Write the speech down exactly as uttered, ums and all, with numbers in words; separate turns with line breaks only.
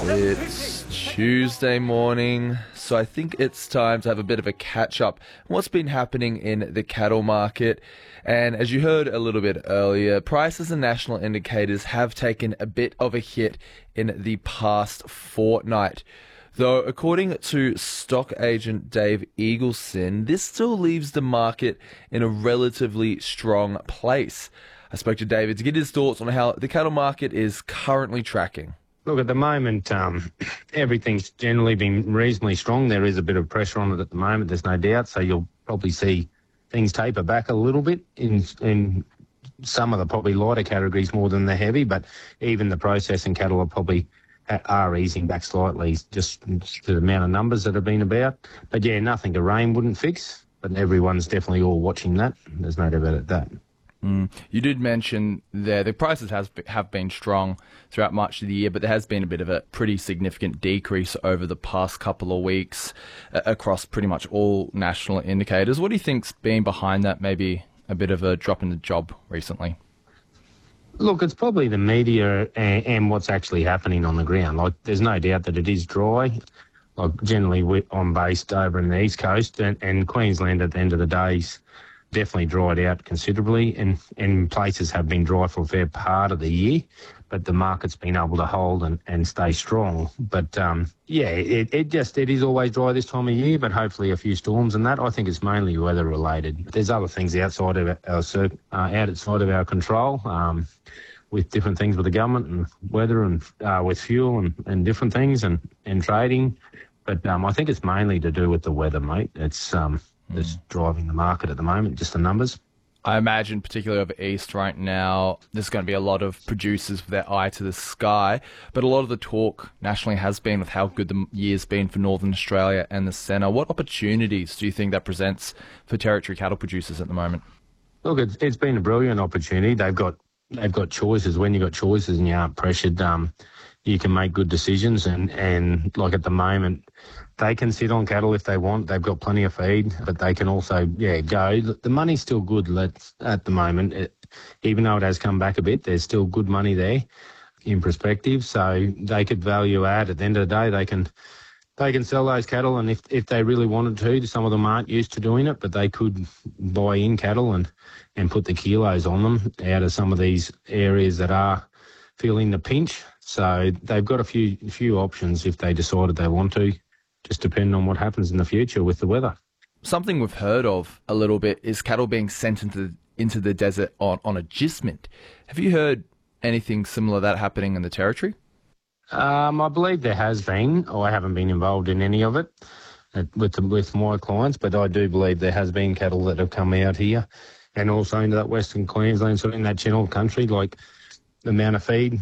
It's Tuesday morning, so I think it's time to have a bit of a catch-up on what's been happening in the cattle market. And as you heard a little bit earlier, prices and national indicators have taken a bit of a hit in the past fortnight. Though, according to stock agent Dave Eagleson, this still leaves the market in a relatively strong place. I spoke to David to get his thoughts on how the cattle market is currently tracking.
Look, at the moment, um, everything's generally been reasonably strong. There is a bit of pressure on it at the moment, there's no doubt. So you'll probably see things taper back a little bit in in some of the probably lighter categories more than the heavy, but even the processing cattle are probably are easing back slightly just to the amount of numbers that have been about. But yeah, nothing a rain wouldn't fix, but everyone's definitely all watching that. There's no doubt about that.
Mm. You did mention there the prices has have been strong throughout much of the year, but there has been a bit of a pretty significant decrease over the past couple of weeks uh, across pretty much all national indicators. What do you think's been behind that? Maybe a bit of a drop in the job recently.
Look, it's probably the media and, and what's actually happening on the ground. Like, there's no doubt that it is dry. Like, generally, we, I'm based over in the East Coast, and, and Queensland at the end of the day is definitely dried out considerably, and, and places have been dry for a fair part of the year, but the market's been able to hold and, and stay strong. But um, yeah, it, it just it is always dry this time of year, but hopefully a few storms and that. I think it's mainly weather related. There's other things outside of our uh, outside of our control, um, with different things with the government and weather and uh, with fuel and, and different things and, and trading. But um, I think it's mainly to do with the weather, mate. It's um. that's driving the market at the moment, just the numbers.
I imagine, particularly over east right now, there's going to be a lot of producers with their eye to the sky, but a lot of the talk nationally has been with how good the year's been for Northern Australia and the centre. What opportunities do you think that presents for territory cattle producers at the moment?
Look, it's, it's been a brilliant opportunity. They've got they've got choices. When you've got choices and you aren't pressured, um, you can make good decisions. And, and like at the moment, they can sit on cattle if they want. They've got plenty of feed, but they can also, yeah, go. The money's still good at the moment. It, even though it has come back a bit, there's still good money there in perspective. So they could value add. At the end of the day, they can they can sell those cattle, and if if they really wanted to, some of them aren't used to doing it, but they could buy in cattle and, and put the kilos on them out of some of these areas that are feeling the pinch. So they've got a few few options if they decided they want to. Just depending on what happens in the future with the weather.
Something we've heard of a little bit is cattle being sent into the, into the desert on, on agistment. Have you heard anything similar to that happening in the territory?
Um, I believe there has been. I haven't been involved in any of it with the, with my clients, but I do believe there has been cattle that have come out here and also into that Western Queensland, so in that Channel country, like the amount of feed